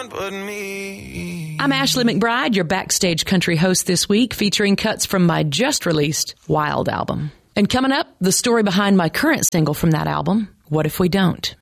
I'm Ashley McBride, your Backstage Country host this week, featuring cuts from my just-released Wild album. And coming up, the story behind my current single from that album, What If We Don't?